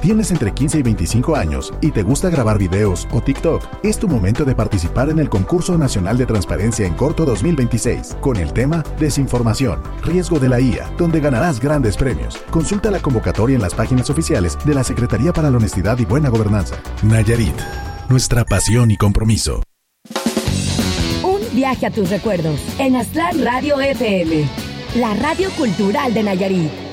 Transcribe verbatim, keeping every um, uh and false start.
Tienes entre quince y veinticinco años y te gusta grabar videos o TikTok, es tu momento de participar en el Concurso Nacional de Transparencia en Corto dos mil veintiséis, con el tema Desinformación, riesgo de la I A, donde ganarás grandes premios. Consulta la convocatoria en las páginas oficiales de la Secretaría para la Honestidad y Buena Gobernanza. Nayarit, nuestra pasión y compromiso. Un viaje a tus recuerdos en Aztlán Radio F M, la radio cultural de Nayarit.